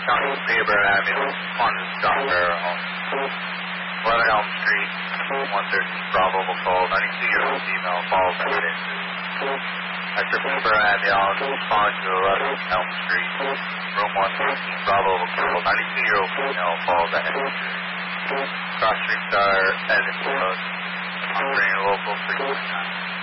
County Faber Avenue, Qantas John Barrow Home. 11 Elm Street, 113 Bravo McCall, 92-year-old female, falls at 8 inches. Dr. Faber Ambulance, respond to 11 Elm Street, room 113 Bravo McCall, 92-year-old female, falls at 8 inches. Cross streets are as in close. Operating local 329.